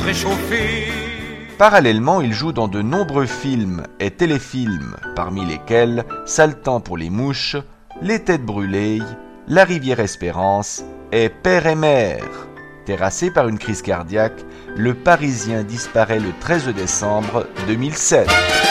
réchauffer. Parallèlement, il joue dans de nombreux films et téléfilms, parmi lesquels Sale temps pour les mouches, Les têtes brûlées, La rivière Espérance et Père et mère. Terrassé par une crise cardiaque, le Parisien disparaît le 13 décembre 2007.